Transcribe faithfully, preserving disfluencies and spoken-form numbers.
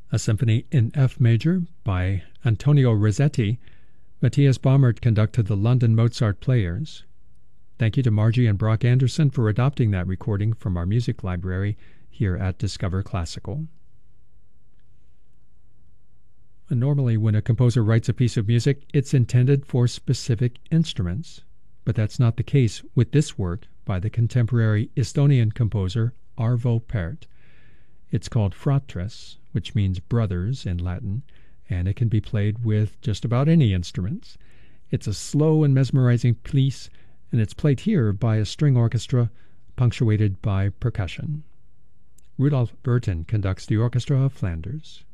a symphony in F major by Antonio Rossetti. Matthias Baumert conducted the London Mozart Players. Thank you to Margie and Brock Anderson for adopting that recording from our music library here at Discover Classical. Normally, when a composer writes a piece of music, it's intended for specific instruments, but that's not the case with this work by the contemporary Estonian composer Arvo Pärt. It's called Fratres, which means brothers in Latin, and it can be played with just about any instruments. It's a slow and mesmerizing piece, and it's played here by a string orchestra punctuated by percussion. Rudolf Burton conducts the Orchestra of Flanders.